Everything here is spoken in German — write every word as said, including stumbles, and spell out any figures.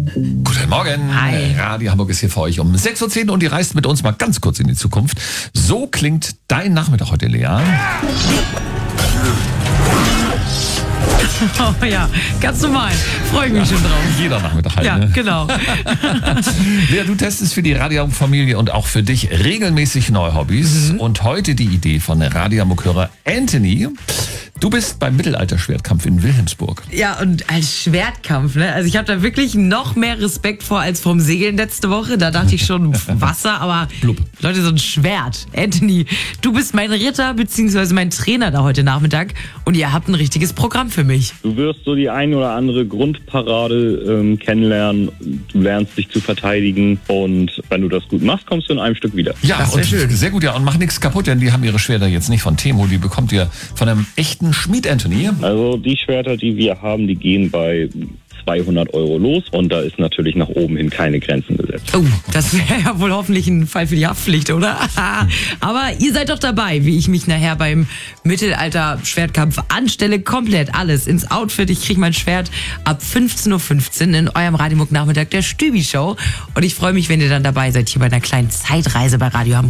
Guten Morgen. Hi. Radio Hamburg ist hier für euch um sechs Uhr zehn und ihr reist mit uns mal ganz kurz in die Zukunft. So klingt dein Nachmittag heute, Lea. Oh ja, ganz normal. Freue ich mich schon drauf. Jeder Nachmittag halt. Ja, ne? genau. Lea, du testest für die Radio Hamburg-Familie und auch für dich regelmäßig neue Hobbys. Mhm. Und heute die Idee von Radio Hamburg-Hörer Anthony. Du bist beim Mittelalter-Schwertkampf in Wilhelmsburg. Ja, und als Schwertkampf, ne? Also ich habe da wirklich noch mehr Respekt vor als vom Segeln letzte Woche. Da dachte ich schon Wasser, aber Blub. Leute, so ein Schwert. Anthony, du bist mein Ritter bzw. mein Trainer da heute Nachmittag und ihr habt ein richtiges Programm für mich. Du wirst so die ein oder andere Grundparade ähm, kennenlernen. Du lernst dich zu verteidigen und wenn du das gut machst, kommst du in einem Stück wieder. Ja, Das wär und schön. Sehr gut, ja. Und mach nichts kaputt, denn die haben ihre Schwerter jetzt nicht von Temo, die bekommt ihr von einem echten Schmied, Anthony. Also die Schwerter, die wir haben, die gehen bei zweihundert Euro los und da ist natürlich nach oben hin keine Grenzen gesetzt. Oh, das wäre ja wohl hoffentlich ein Fall für die Haftpflicht, oder? Aber ihr seid doch dabei, wie ich mich nachher beim Mittelalter-Schwertkampf anstelle. Komplett alles ins Outfit. Ich kriege mein Schwert ab fünfzehn Uhr fünfzehn in eurem Radio Hamburg Nachmittag der Stübi-Show. Und ich freue mich, wenn ihr dann dabei seid hier bei einer kleinen Zeitreise bei Radio Hamburg.